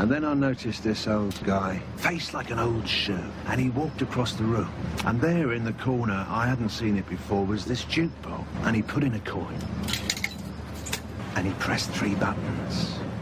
And then I noticed this old guy, face like an old shoe, and he walked across the room. And there in the corner, I hadn't seen it before, was this jukebox. And he put in a coin. And he pressed 3 buttons.